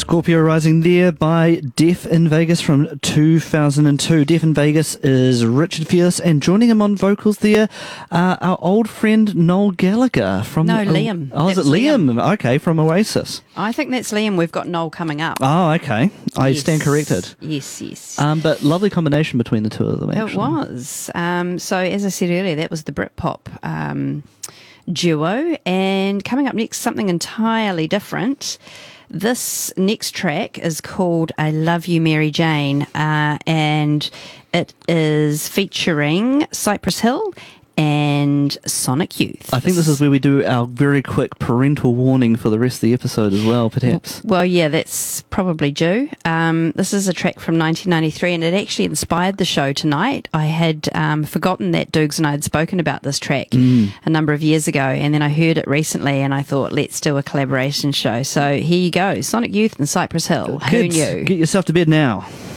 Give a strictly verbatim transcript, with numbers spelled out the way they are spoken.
Scorpio Rising there by Deaf in Vegas from two thousand two. Deaf in Vegas is Richard Fierce, and joining him on vocals there, uh, our old friend Noel Gallagher from... No, uh, Liam. Oh, is it That's Liam? Liam. Okay, from Oasis. I think that's Liam. We've got Noel coming up. Oh, okay. I Yes. stand corrected. Yes, yes. Um, but lovely combination between the two of them, actually. It was. Um, so, as I said earlier, that was the Britpop um, duo. And coming up next, something entirely different. This next track is called I Love You, Mary Jane, uh, and it is featuring Cypress Hill and Sonic Youth. I think this is where we do our very quick parental warning for the rest of the episode as well, perhaps. Well, yeah, that's probably due. Um, this is a track from nineteen ninety-three, and it actually inspired the show tonight. I had um, forgotten that Dukes and I had spoken about this track Mm. a number of years ago, and then I heard it recently, and I thought, let's do a collaboration show. So here you go, Sonic Youth and Cypress Hill. Who Kids, knew? get yourself to bed now.